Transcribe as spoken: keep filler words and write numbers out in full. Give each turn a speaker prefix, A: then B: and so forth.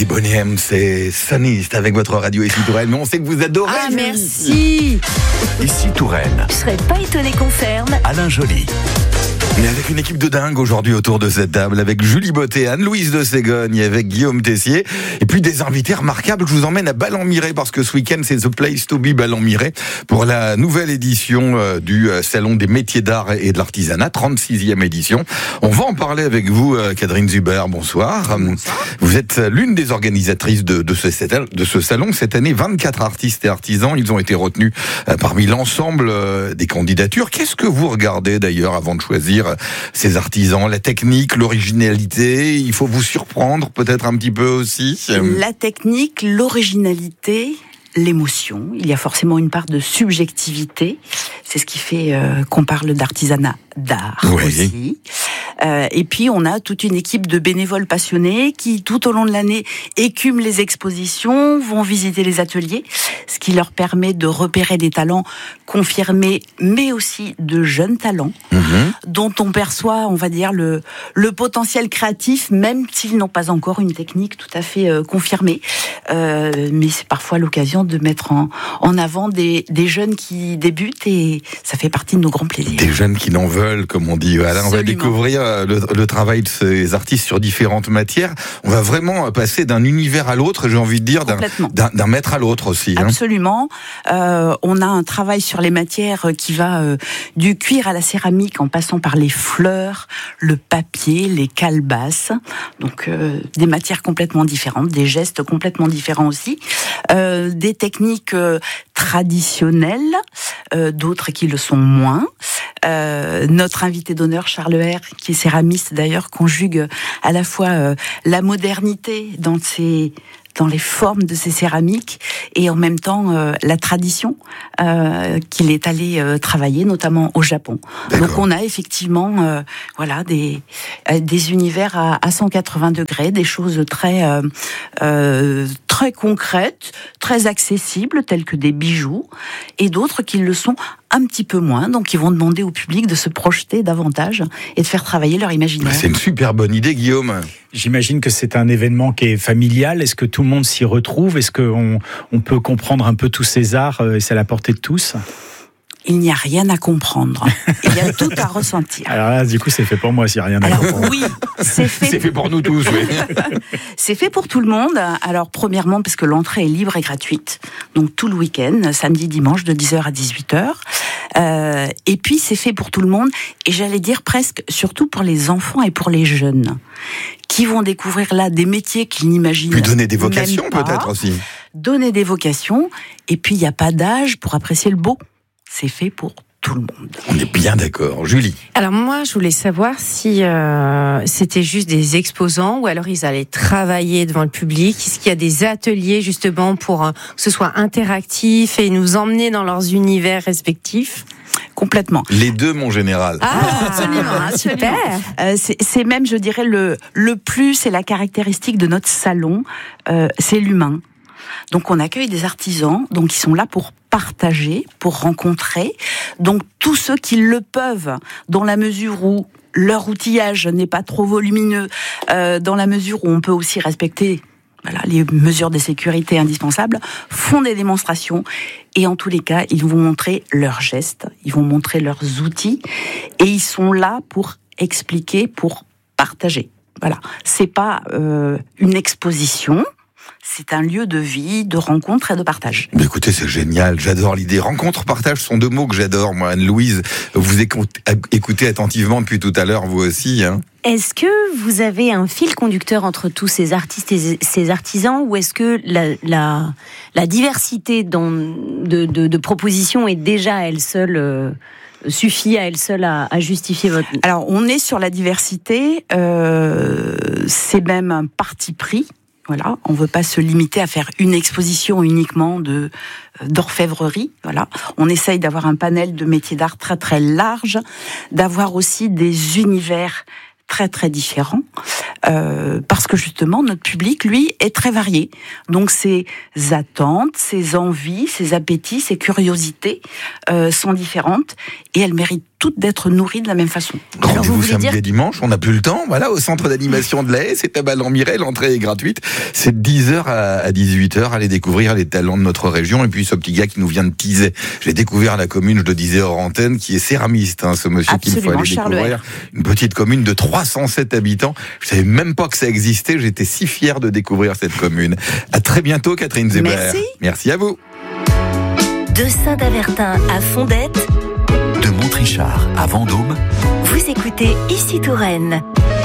A: des bonhommes, c'est Sunny, c'est avec votre radio Ici Touraine, mais on sait que vous adorez.
B: Ah, merci.
A: Ici Touraine.
B: Je serais pas étonné qu'on ferme.
A: Alain Joly. Mais avec une équipe de dingue aujourd'hui autour de cette table, avec Julie Botté, Anne-Louise de Ségogne, avec Guillaume Tessier, et puis des invités remarquables. Je vous emmène à Ballon-Miré, parce que ce week-end, c'est The Place to Be Ballon-Miré, pour la nouvelle édition euh, du euh, Salon des métiers d'art et de l'artisanat, trente-sixième édition. On va en parler avec vous, euh, Catherine Zuber, bonsoir. bonsoir. Vous êtes l'une des organisatrices de, de, ce, de ce salon. Cette année, vingt-quatre artistes et artisans, ils ont été retenus euh, parmi l'ensemble euh, des candidatures. Qu'est-ce que vous regardez d'ailleurs avant de choisir ces artisans? La technique, l'originalité, il faut vous surprendre peut-être un petit peu aussi.
C: La technique, l'originalité, l'émotion. Il y a forcément une part de subjectivité. C'est ce qui fait euh, qu'on parle d'artisanat d'art oui. aussi. Euh, et puis on a toute une équipe de bénévoles passionnés qui, tout au long de l'année, écument les expositions, vont visiter les ateliers, ce qui leur permet de repérer des talents confirmés, mais aussi de jeunes talents, mmh. dont on perçoit, on va dire, le, le potentiel créatif, même s'ils n'ont pas encore une technique tout à fait euh, confirmée. Euh, mais c'est parfois l'occasion de mettre en, en avant des, des jeunes qui débutent, et ça fait partie de nos grands plaisirs.
A: Des jeunes qui n'en veulent, comme on dit. Voilà, on va découvrir le, le travail de ces artistes sur différentes matières. On va vraiment passer d'un univers à l'autre, j'ai envie de dire, d'un, d'un, d'un maître à l'autre aussi. Hein.
C: Absolument. Euh, on a un travail sur les matières qui va euh, du cuir à la céramique, en passant par les fleurs, le papier, les calebasses. Donc euh, des matières complètement différentes, des gestes complètement différents aussi. Euh, des techniques euh, traditionnelles, euh, d'autres qui le sont moins. Euh, notre invité d'honneur, Charles R, qui est céramiste d'ailleurs, conjugue à la fois euh, la modernité dans ses dans les formes de ces céramiques et en même temps euh, la tradition euh, qu'il est allé euh, travailler, notamment au Japon. D'accord. Donc on a effectivement euh, voilà des euh, des univers à, à cent quatre-vingts degrés, des choses très euh, euh, très concrètes, très accessibles, telles que des bijoux, et d'autres qui le sont un petit peu moins, donc ils vont demander au public de se projeter davantage et de faire travailler leur imaginaire.
A: C'est une super bonne idée, Guillaume.
D: J'imagine que c'est un événement qui est familial. Est-ce que tout le monde s'y retrouve? Est-ce qu'on on peut comprendre un peu tous ces arts et c'est à la portée de tous?
C: Il n'y a rien à comprendre. Il y a tout à ressentir.
D: Alors là, du coup, c'est fait pour moi s'il n'y a rien à
C: Alors,
D: comprendre.
C: Oui, c'est fait.
A: C'est fait pour nous tous, oui.
C: C'est fait pour tout le monde. Alors, premièrement, parce que l'entrée est libre et gratuite. Donc, tout le week-end, samedi, dimanche, de dix heures à dix-huit heures. Euh, et puis, c'est fait pour tout le monde. Et j'allais dire presque, surtout pour les enfants et pour les jeunes, qui vont découvrir là des métiers qu'ils n'imaginent pas.
A: Puis donner des vocations, peut-être aussi.
C: Donner des vocations. Et puis, il n'y a pas d'âge pour apprécier le beau. C'est fait pour tout le monde.
A: On est bien d'accord. Julie?
E: Alors moi, je voulais savoir si euh, c'était juste des exposants ou alors ils allaient travailler devant le public. Est-ce qu'il y a des ateliers justement pour euh, que ce soit interactif et nous emmener dans leurs univers respectifs?
C: Complètement.
A: Les deux, mon général.
E: Ah, absolument, super.
C: Euh, c'est, c'est même, je dirais, le, le plus et la caractéristique de notre salon, euh, c'est l'humain. Donc on accueille des artisans, donc ils sont là pour partager, pour rencontrer. Donc tous ceux qui le peuvent, dans la mesure où leur outillage n'est pas trop volumineux, euh, dans la mesure où on peut aussi respecter voilà, les mesures de sécurité indispensables, font des démonstrations. Et en tous les cas, ils vont montrer leurs gestes, ils vont montrer leurs outils, et ils sont là pour expliquer, pour partager. Voilà, c'est pas euh, une exposition. C'est un lieu de vie, de rencontre et de partage.
A: Mais écoutez, c'est génial, j'adore l'idée. Rencontre, partage sont deux mots que j'adore, moi. Anne-Louise, vous écoutez attentivement depuis tout à l'heure, vous aussi. Hein.
B: Est-ce que vous avez un fil conducteur entre tous ces artistes et ces artisans, ou est-ce que la, la, la diversité dans, de, de, de propositions est déjà à elle seule... Euh suffit à elle seule à, à justifier votre...
C: Alors, on est sur la diversité, euh, c'est même un parti pris. Voilà, on veut pas se limiter à faire une exposition uniquement de d'orfèvrerie. Voilà, on essaye d'avoir un panel de métiers d'art très très large, d'avoir aussi des univers très très différents, euh, parce que justement notre public, lui, est très varié. Donc ses attentes, ses envies, ses appétits, ses curiosités euh, sont différentes, et elles méritent toutes d'être nourries de la même façon.
A: Rendez-vous
B: vous voulez
A: samedi
B: dire-
A: et dimanche, on n'a plus le temps. Voilà, au centre d'animation de la Haye, c'est à Ballon-Miret, l'entrée est gratuite. C'est de dix heures à dix-huit heures. Allez découvrir les talents de notre région. Et puis ce petit gars qui nous vient de teaser. J'ai découvert la commune, je le disais hors antenne, qui est céramiste, hein, ce monsieur qu'il faut
C: Absolument,
A: aller
C: Charles
A: découvrir. Une petite commune de trois cent sept habitants. Je savais même pas que ça existait. J'étais si fier de découvrir cette commune. À très bientôt, Catherine Zébert.
C: Merci.
A: Merci à vous.
F: De Saint-Avertin à Fondette,
G: De Montrichard à Vendôme,
F: vous écoutez Ici Touraine.